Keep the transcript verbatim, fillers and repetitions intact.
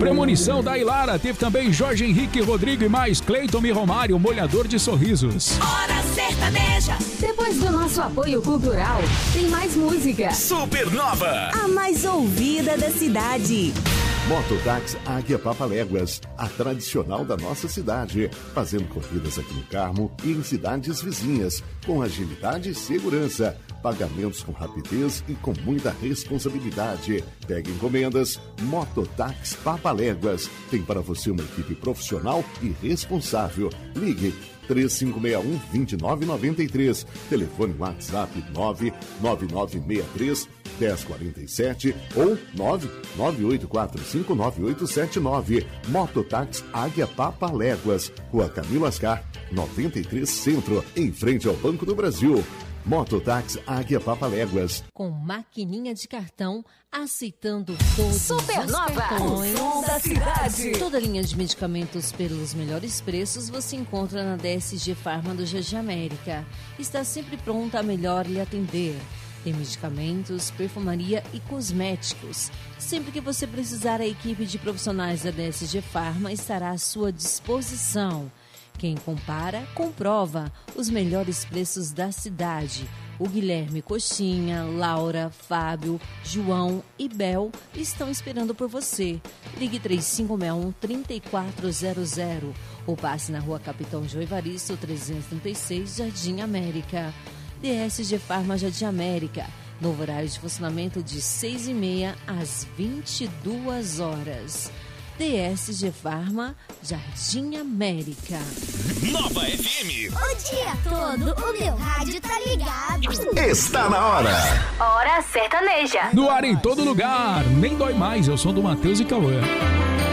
Premonição da Ilara. Teve também Jorge Henrique, Rodrigo e mais Cleiton e Romário, Molhador de Sorrisos. Hora Sertaneja. Depois do nosso apoio cultural, tem mais música. Supernova, a mais ouvida da cidade. Mototáxi Águia Papaléguas, a tradicional da nossa cidade, fazendo corridas aqui no Carmo e em cidades vizinhas, com agilidade e segurança, pagamentos com rapidez e com muita responsabilidade. Pegue encomendas, Mototáxi Papaléguas, tem para você uma equipe profissional e responsável. Ligue três cinco seis um, dois nove nove três, telefone WhatsApp nove nove nove seis três um zero quatro sete ou nove nove oito quatro cinco nove oito sete nove. Mototáxi Águia Papaléguas, Rua Camilo Ascar, noventa e três Centro, em frente ao Banco do Brasil. Mototáxi Águia Papaléguas. Com maquininha de cartão, aceitando todos Supernova, os cartões. o som da cidade. Toda linha de medicamentos pelos melhores preços você encontra na D S G Farma do Jardim América. Está sempre pronta a melhor lhe atender. Tem medicamentos, perfumaria e cosméticos. Sempre que você precisar, a equipe de profissionais da D S G Farma estará à sua disposição. Quem compara, comprova os melhores preços da cidade. O Guilherme Coxinha, Laura, Fábio, João e Bel estão esperando por você. Ligue três cinco seis um, três quatro zero zero ou passe na Rua Capitão João Evaristo, trezentos e trinta e seis, Jardim América. D S G Farma Jardim América. Novo horário de funcionamento de seis e meia às vinte e duas horas. D S G Farma, Jardim América. Nova F M. O dia todo o meu rádio tá ligado. Está na hora. Hora Sertaneja. No ar em todo lugar, nem dói mais. Eu sou do Matheus e Cauã.